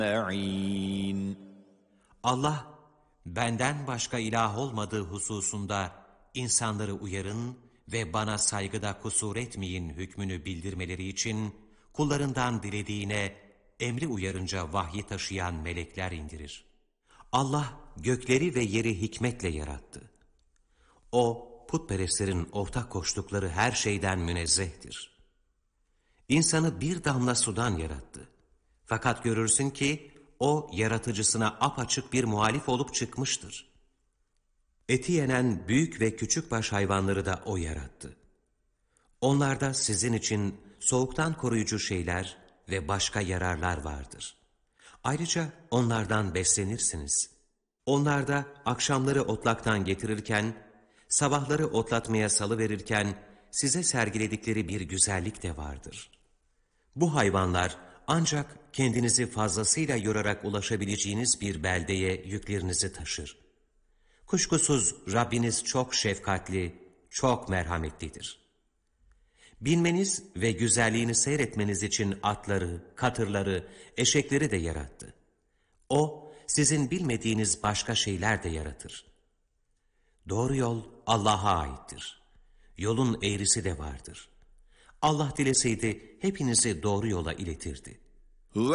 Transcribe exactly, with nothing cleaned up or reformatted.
أجمعين. Allah, benden başka ilah olmadığı hususunda insanları uyarın ve bana saygıda kusur etmeyin hükmünü bildirmeleri için kullarından dilediğine emri uyarınca vahyi taşıyan melekler indirir. Allah gökleri ve yeri hikmetle yarattı. O, putperestlerin ortak koştukları her şeyden münezzehtir. İnsanı bir damla sudan yarattı. Fakat görürsün ki o yaratıcısına apaçık bir muhalif olup çıkmıştır. Eti yenen büyük ve küçük baş hayvanları da o yarattı. Onlarda sizin için soğuktan koruyucu şeyler ve başka yararlar vardır. Ayrıca onlardan beslenirsiniz. Onlarda akşamları otlaktan getirirken, sabahları otlatmaya salıverirken size sergiledikleri bir güzellik de vardır. Bu hayvanlar ancak kendinizi fazlasıyla yorarak ulaşabileceğiniz bir beldeye yüklerinizi taşır. Kuşkusuz Rabbiniz çok şefkatli, çok merhametlidir. Binmeniz ve güzelliğini seyretmeniz için atları, katırları, eşekleri de yarattı. O, sizin bilmediğiniz başka şeyler de yaratır. Doğru yol Allah'a aittir. Yolun eğrisi de vardır. Allah dileseydi hepinizi doğru yola iletirdi.